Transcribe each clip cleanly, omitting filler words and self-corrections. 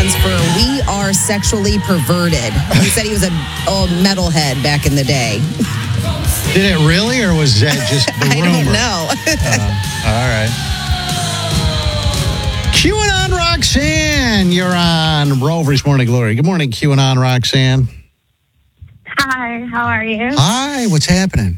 stands for We Are Sexually Perverted. He said he was a metalhead back in the day. Did it really, or was that just the rumor? I don't know. All right. QAnon Roxanne, you're on Rover's Morning Glory. Good morning, QAnon Roxanne. Hi, how are you? Hi, what's happening?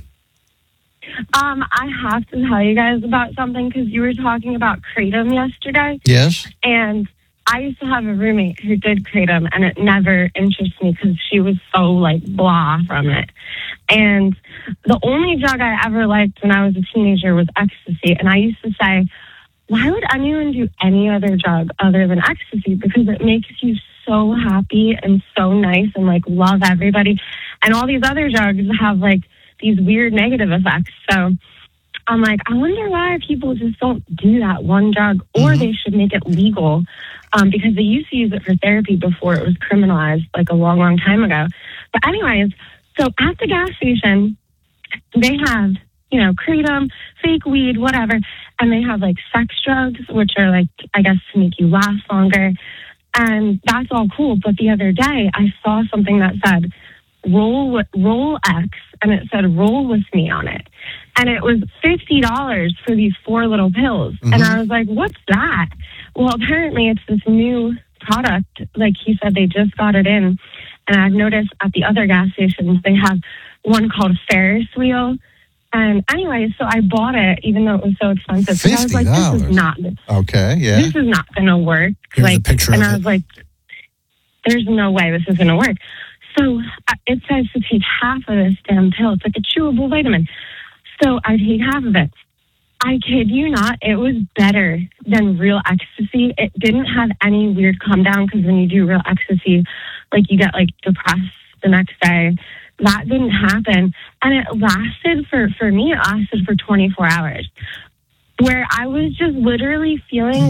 I have to tell you guys about something because you were talking about Kratom yesterday. Yes. And I used to have a roommate who did Kratom, and it never interested me because she was so, blah from it. And the only drug I ever liked when I was a teenager was ecstasy. And I used to say, why would anyone do any other drug other than ecstasy? Because it makes you so happy and so nice and, love everybody. And all these other drugs have, these weird negative effects. So I'm like, I wonder why people just don't do that one drug, or they should make it legal because they used to use it for therapy before it was criminalized a long, long time ago. But anyways, so at the gas station, they have, Kratom, fake weed, whatever. And they have sex drugs, which are I guess to make you last longer. And that's all cool. But the other day I saw something that said, Roll X, and it said roll with me on it. And it was $50 for these 4 little pills. And I was like, what's that? Well, apparently it's this new product. He said they just got it in. And I've noticed at the other gas stations, they have one called Ferris wheel. And anyway, so I bought it, even though it was so expensive. $50. I was like, this is not, okay, yeah. This is not going to work. Here's a picture and of I was like, there's no way this is going to work. So it says to take half of this damn pill. It's like a chewable vitamin. So I take half of it. I kid you not, it was better than real ecstasy. It didn't have any weird come down because when you do real ecstasy, you get depressed the next day. That didn't happen. And it lasted for me, it lasted for 24 hours. Where I was just literally feeling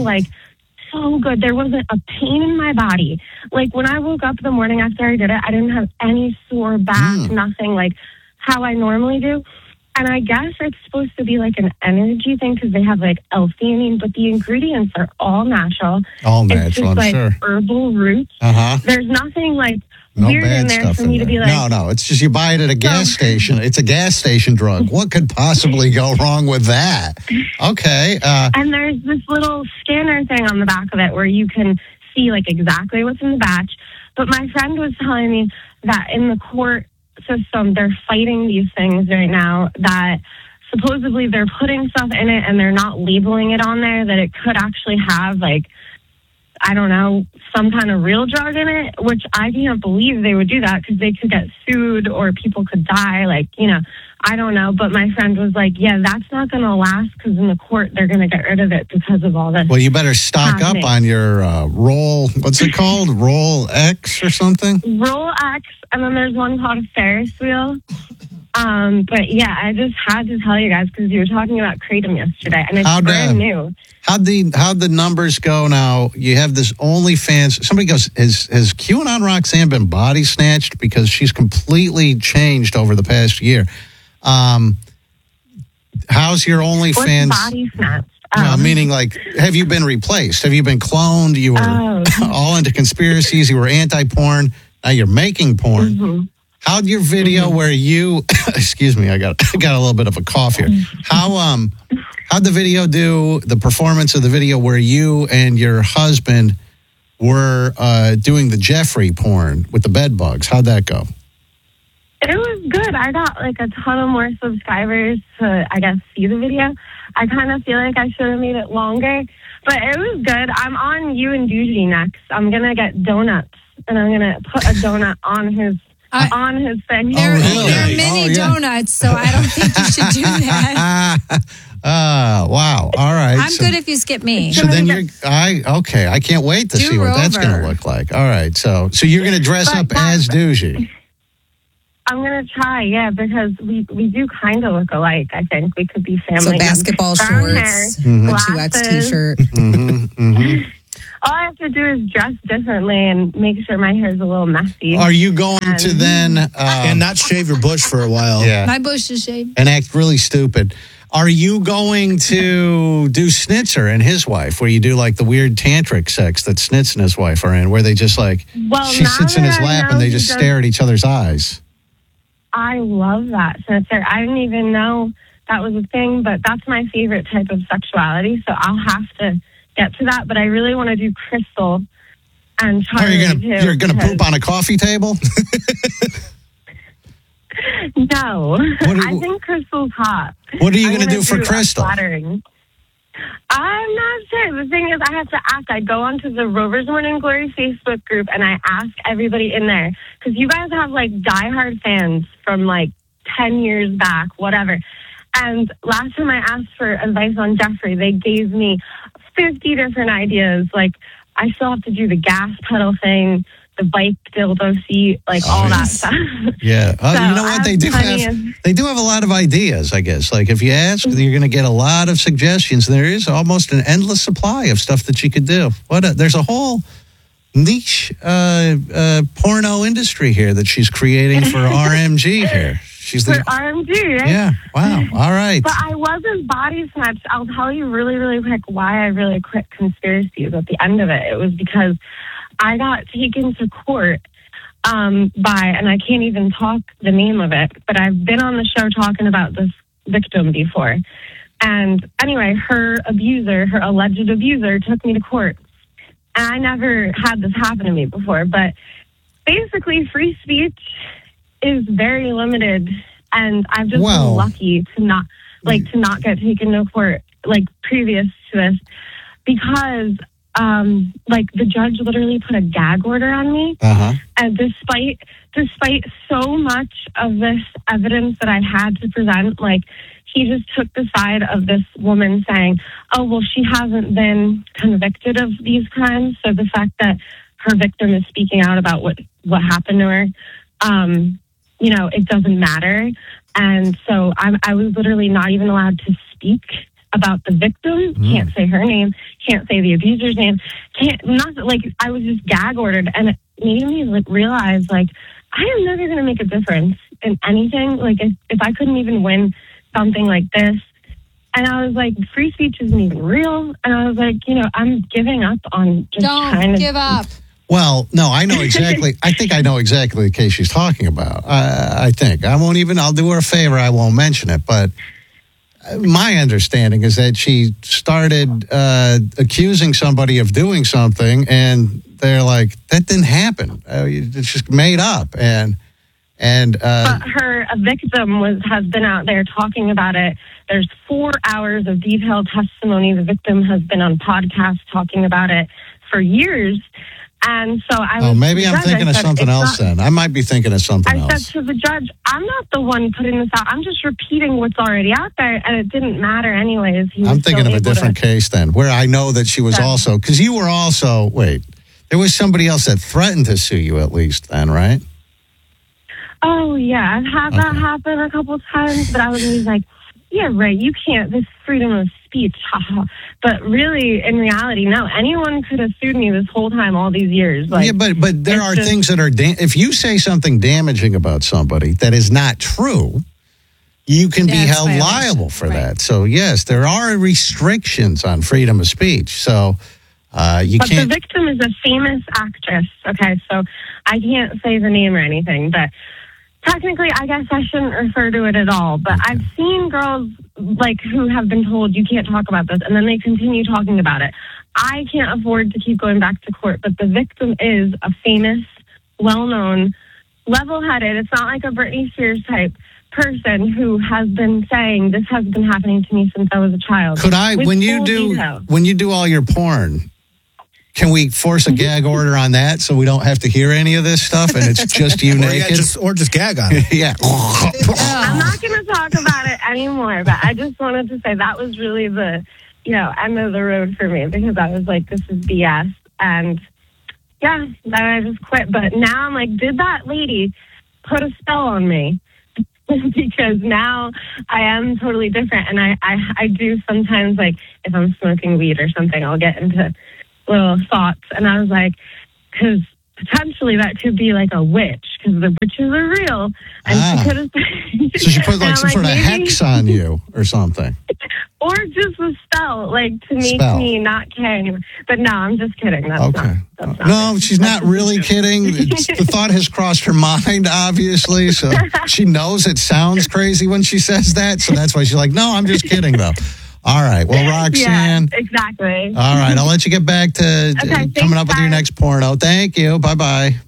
so good. There wasn't a pain in my body. When I woke up the morning after I did it, I didn't have any sore back, nothing how I normally do. And I guess it's supposed to be an energy thing because they have L-theanine, but the ingredients are all natural. All natural, it's just I'm sure. Herbal roots. There's nothing no weird bad in there stuff for me to be No, it's just you buy it at a gas station. It's a gas station drug. What could possibly go wrong with that? Okay. And there's this little scanner thing on the back of it where you can see exactly what's in the batch. But my friend was telling me that in the court system, they're fighting these things right now that supposedly they're putting stuff in it and they're not labeling it on there, that it could actually have I don't know, some kind of real drug in it, which I can't believe they would do that because they could get sued or people could die. I don't know. But my friend was like, yeah, that's not going to last because in the court, they're going to get rid of it because of all this. Well, you better stock up on your Roll, what's it called? Roll X or something? Roll X. And then there's one called Ferris wheel. But yeah, I just had to tell you guys because you were talking about Kratom yesterday, and it's brand new. How'd the numbers go now? You have this OnlyFans. Somebody goes, has QAnon Roxanne been body snatched? Because she's completely changed over the past year. How's your OnlyFans? What's body snatched? Meaning have you been replaced? Have you been cloned? You were all into conspiracies. You were anti-porn. Now you're making porn. How'd your video where you, excuse me, I got a little bit of a cough here. How'd the video do, the performance of the video where you and your husband were doing the Jeffrey porn with the bed bugs? How'd that go? It was good. I got a ton of more subscribers to, I guess, see the video. I kind of feel like I should have made it longer, but it was good. I'm on you and Doogie next. I'm going to get donuts, and I'm going to put a donut on his thing. They're mini donuts, so I don't think you should do that. Wow. All right. I'm good if you skip me. So then I can't wait to see what that's going to look like. All right. So you're going to dress up as Doogie. I'm going to try, yeah, because we do kind of look alike, I think. We could be family. So basketball shorts, a 2X t-shirt. All I have to do is dress differently and make sure my hair's a little messy. Are you going to then... and not shave your bush for a while. Yeah. My bush is shaved. And act really stupid. Are you going to do Snitzer and his wife, where you do like the weird tantric sex that Snitz and his wife are in, where they just like, she sits in his lap and they just stare at each other's eyes? I love that, Snitzer. I didn't even know that was a thing, but that's my favorite type of sexuality, so I'll have to get to that. But I really want to do Crystal and Charlie, you're gonna poop on a coffee table? No. I think Crystal's hot. What are you going to do for Crystal? Flattering. I'm not sure. The thing is, I have to ask. I go onto the Rovers Morning Glory Facebook group, and I ask everybody in there, because you guys have, like, diehard fans from, like, 10 years back, whatever. And last time I asked for advice on Jeffrey, they gave me 50 different ideas. Like, I still have to do the gas pedal thing, the bike dildo seat, like all that stuff. Yeah. So you know what? They do have a lot of ideas, I guess. Like if you ask, you're going to get a lot of suggestions. There is almost an endless supply of stuff that you could do. There's a whole niche porno industry here that she's creating for RMG here. For RMG, right? Yeah. Wow. All right. But I wasn't body snatched. I'll tell you really, really quick why I really quit conspiracies at the end of it. It was because I got taken to court and I can't even talk the name of it, but I've been on the show talking about this victim before. And anyway, her alleged abuser took me to court. And I never had this happen to me before, but basically free speech is very limited, and I've just been lucky to not get taken to court like previous to this, because the judge literally put a gag order on me, and despite so much of this evidence that I had to present, like he just took the side of this woman saying, oh well, she hasn't been convicted of these crimes, so the fact that her victim is speaking out about what happened to her, it doesn't matter. And so I was literally not even allowed to speak about the victim. Can't say her name, can't say the abuser's name, I was just gag ordered. And it made me realize I am never going to make a difference in anything. Like if I couldn't even win something like this, and I was like, free speech isn't even real. And I was like, I'm giving up on just trying to give up. Well, no, I know exactly. I think I know exactly the case she's talking about. I think I'll do her a favor. I won't mention it, but my understanding is that she started accusing somebody of doing something, and they're like, that didn't happen. It's just made up. But her victim has been out there talking about it. There's 4 hours of detailed testimony. The victim has been on podcasts talking about it for years. And so maybe I'm thinking of something else then. I might be thinking of something else. I said to the judge, I'm not the one putting this out. I'm just repeating what's already out there, and it didn't matter anyways. I'm thinking of a different case then, where I know that she was also, because you were also, there was somebody else that threatened to sue you at least then, right? Oh, yeah. I've had that happen a couple times, but I was always like, yeah, right, you can't, this freedom of speech, but really, in reality, no, anyone could have sued me this whole time, all these years. Yeah, but there are things that are, if you say something damaging about somebody that is not true, you can be held liable for that. So, yes, there are restrictions on freedom of speech. So, But the victim is a famous actress, okay, so I can't say the name or anything, but technically, I guess I shouldn't refer to it at all, but I've seen girls who have been told you can't talk about this, and then they continue talking about it. I can't afford to keep going back to court, but the victim is a famous, well-known, level-headed, it's not like a Britney Spears type person who has been saying this has been happening to me since I was a child. Could I, when you do all your porn, can we force a gag order on that so we don't have to hear any of this stuff and it's just you naked? Or just gag on it. Yeah. I'm not going to talk about it anymore, but I just wanted to say that was really the, end of the road for me, because I was like, this is BS. And yeah, then I just quit. But now I'm like, did that lady put a spell on me? Because now I am totally different. And I do sometimes, if I'm smoking weed or something, I'll get into little thoughts, and I was like, because potentially that could be like a witch because the witches are real. And she could have. So she put like some sort of hex on you or something. Or just a spell, like to make me not care anymore. But no, I'm just kidding. That's not no, she's not really kidding. The thought has crossed her mind, obviously. So she knows it sounds crazy when she says that. So that's why she's like, no, I'm just kidding, though. All right. Well, Roxanne. Yeah, exactly. All right. I'll let you get back to coming up with your next porno. Thank you. Bye-bye.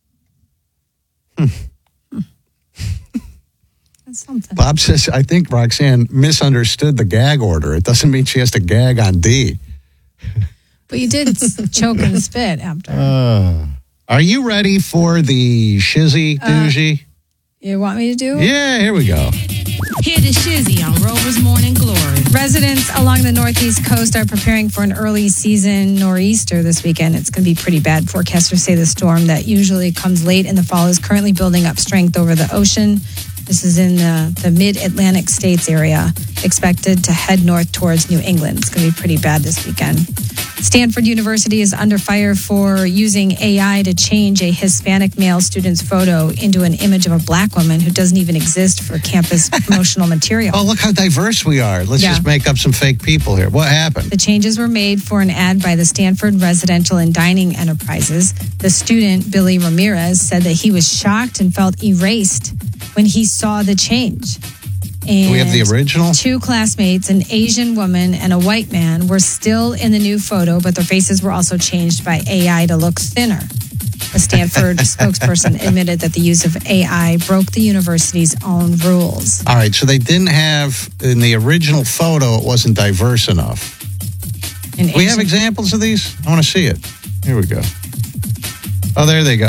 That's something. Bob says, I think Roxanne misunderstood the gag order. It doesn't mean she has to gag on D. But you did choke and spit after. Are you ready for the shizzy doozy? You want me to do it? Yeah, here we go. Hear the shizzy on Rover's Morning Glory. Residents along the Northeast coast are preparing for an early season nor'easter this weekend. It's going to be pretty bad. Forecasters say the storm that usually comes late in the fall is currently building up strength over the ocean. This is in the mid-Atlantic states area, expected to head north towards New England. It's going to be pretty bad this weekend. Stanford University is under fire for using AI to change a Hispanic male student's photo into an image of a black woman who doesn't even exist for campus promotional material. Oh, look how diverse we are. Let's just make up some fake people here. What happened? The changes were made for an ad by the Stanford Residential and Dining Enterprises. The student, Billy Ramirez, said that he was shocked and felt erased when he saw the change. And we have the original? 2 classmates, an Asian woman and a white man, were still in the new photo, but their faces were also changed by AI to look thinner. A Stanford spokesperson admitted that the use of AI broke the university's own rules. All right, so they didn't have, in the original photo, it wasn't diverse enough. We have examples of these? I want to see it. Here we go. Oh, there they go.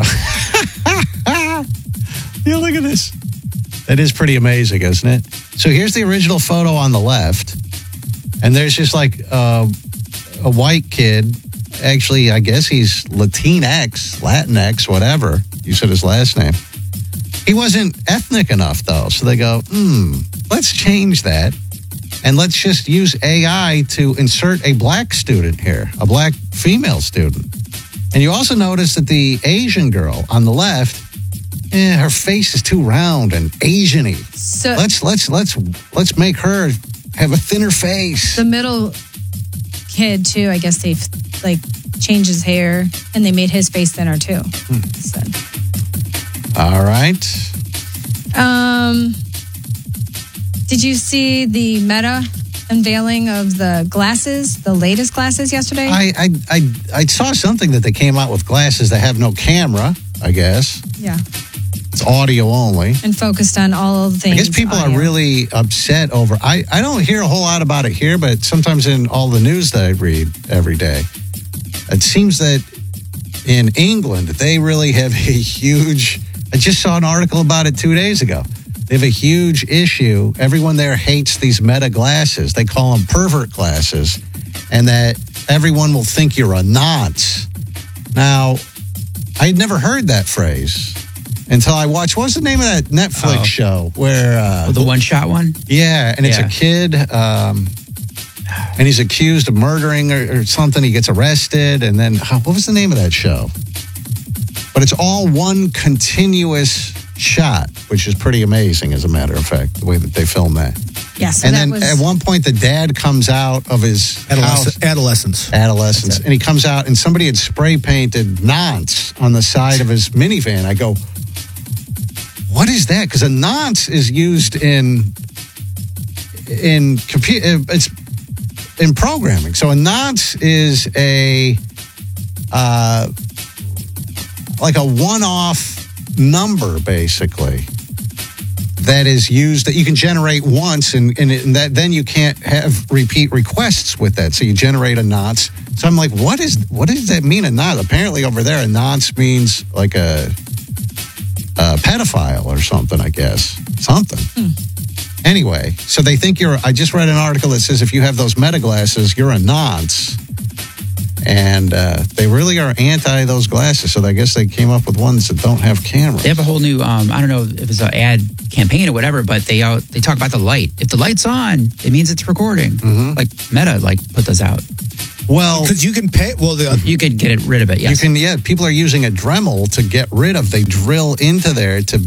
Yeah, look at this. That is pretty amazing, isn't it? So here's the original photo on the left. And there's just like a white kid. Actually, I guess he's Latinx, whatever. You said his last name. He wasn't ethnic enough, though. So they go, let's change that. And let's just use AI to insert a black student here, a black female student. And you also notice that the Asian girl on the left, her face is too round and Asian-y. So let's make her have a thinner face. The middle kid too, I guess they changed his hair and they made his face thinner too. All right. Did you see the Meta unveiling of the glasses, the latest glasses yesterday? I saw something that they came out with glasses that have no camera, I guess. Yeah. It's audio only. And focused on all of the things. I guess people are really upset over. I don't hear a whole lot about it here, but sometimes in all the news that I read every day, it seems that in England, they really have a huge. I just saw an article about it 2 days ago. They have a huge issue. Everyone there hates these Meta glasses. They call them pervert glasses, and that everyone will think you're a nonce. Now, I had never heard that phrase until I watched, what was the name of that Netflix show where... the one-shot one? Yeah, and it's a kid, and he's accused of murdering or something. He gets arrested, and then, what was the name of that show? But it's all one continuous shot, which is pretty amazing, as a matter of fact, the way that they film that. Yes. And then at one point, the dad comes out of his adolescence, and he comes out, and somebody had spray painted nonce on the side of his minivan. I go, what is that? Because a nonce is used in computer. It's in programming. So a nonce is like a one-off number, basically, that is used, that you can generate once, and that then you can't have repeat requests with that. So you generate a nonce. So I'm like, what does that mean, a nonce? Apparently over there, a nonce means like a pedophile or something, I guess. Something. Anyway, so they think I just read an article that says if you have those Meta glasses, you're a nonce. And they really are anti those glasses. So I guess they came up with ones that don't have cameras. They have a whole new, I don't know if it's an ad campaign or whatever, but they talk about the light. If the light's on, it means it's recording. Like Meta, put those out. Well, Because you can pay. Well, You could get rid of it. Yes. you can. Yeah, people are using a Dremel to get rid of. They drill into there to